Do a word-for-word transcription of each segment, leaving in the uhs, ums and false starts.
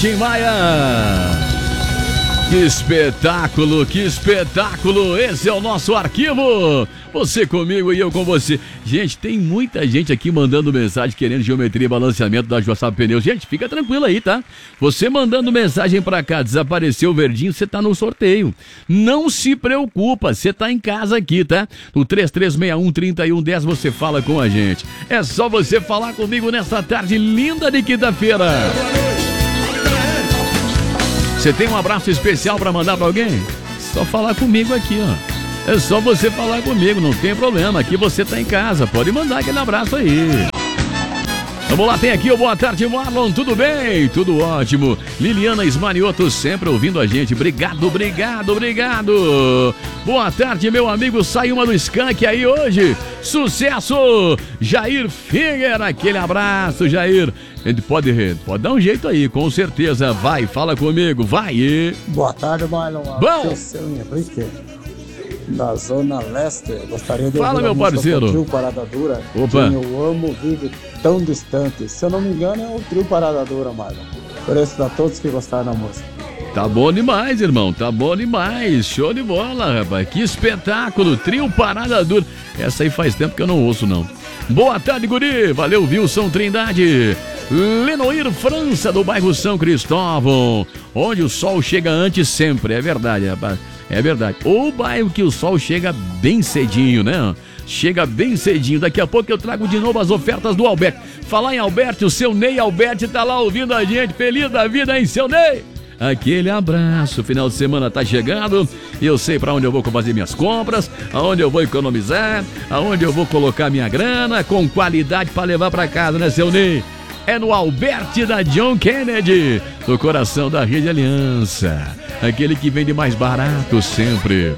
Tim Maia. Que espetáculo, que espetáculo. Esse é o nosso arquivo. Você comigo e eu com você. Gente, tem muita gente aqui mandando mensagem querendo geometria e balanceamento da Jossap Pneus. Gente, fica tranquilo aí, tá? Você mandando mensagem pra cá, desapareceu o verdinho, você tá no sorteio. Não se preocupa, você tá em casa aqui, tá? No três três seis um, três um um zero você fala com a gente. É só você falar comigo nessa tarde linda de quinta-feira. Você tem um abraço especial pra mandar pra alguém? Só falar comigo aqui, ó. É só você falar comigo, não tem problema. Aqui você tá em casa, pode mandar aquele abraço aí. Vamos lá, tem aqui o boa tarde, Marlon, tudo bem? Tudo ótimo. Liliana Ismanioto sempre ouvindo a gente. Obrigado, obrigado, obrigado. Boa tarde, meu amigo, sai uma do Skank aí hoje. Sucesso! Jair Finger, aquele abraço, Jair. Ele pode, pode dar um jeito aí, com certeza. Vai, fala comigo, vai. Boa tarde, Marlon. Bom. Eu sou o Henrique, da Zona Leste. Gostaria de fala, ouvir meu a música parceiro. do Trio Parada Dura. Opa. Quem eu amo vive tão distante. Se eu não me engano, é o Trio Parada Dura, Marlon. Por isso, a todos que gostaram da música. Tá bom demais, irmão, tá bom demais. Show de bola, rapaz. Que espetáculo. Trio Parada Dura. Essa aí faz tempo que eu não ouço, não. Boa tarde, guri. Valeu, Wilson Trindade. Lenoir França, do bairro São Cristóvão, onde o sol chega antes sempre. É verdade, rapaz. É verdade. O bairro que o sol chega bem cedinho, né? Chega bem cedinho. Daqui a pouco eu trago de novo as ofertas do Alberto. Falar em Alberto, o seu Ney Alberto tá lá ouvindo a gente. Feliz da vida, hein, seu Ney? Aquele abraço, final de semana tá chegando e eu sei pra onde eu vou fazer minhas compras, aonde eu vou economizar, aonde eu vou colocar minha grana com qualidade pra levar pra casa, né, seu Ney? É no Alberti da John Kennedy, no coração da Rede Aliança, aquele que vende mais barato sempre.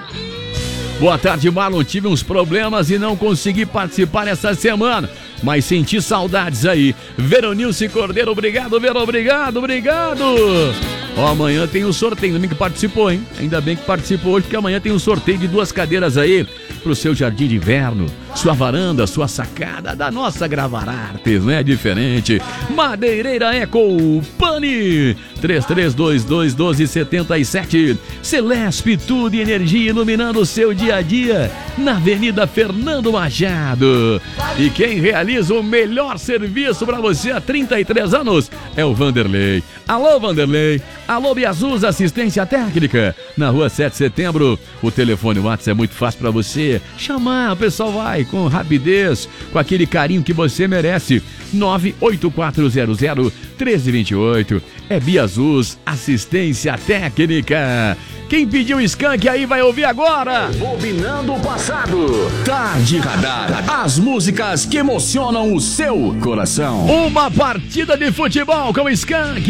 Boa tarde, Marlon. Tive uns problemas e não consegui participar essa semana, mas senti saudades aí. Veronilce Cordeiro, obrigado, Vero, obrigado, obrigado. Ó, amanhã tem um sorteio, ainda bem que participou, hein? Ainda bem que participou hoje, porque amanhã tem um sorteio de duas cadeiras aí pro seu jardim de inverno, sua varanda, sua sacada da nossa Gravar Artes, né? Diferente. Madeireira Eco Pane, três três dois dois, um dois sete sete. Celesp, tudo e energia iluminando o seu dia a dia na Avenida Fernando Machado. E quem realiza o melhor serviço para você há trinta e três anos é o Vanderlei. Alô, Vanderlei. Alô, Biazuz, assistência técnica. Na rua sete de setembro. O telefone WhatsApp é muito fácil para você chamar. O pessoal vai com rapidez, com aquele carinho que você merece. nove oito quatro zero zero, um três dois oito. É Biazuz, assistência técnica. Quem pediu Skank aí vai ouvir agora. Bobinando o passado. Tarde Radar. As músicas que emocionam o seu coração. Uma partida de futebol com Skank.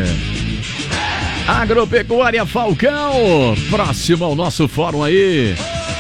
Agropecuária Falcão, próximo ao nosso fórum aí.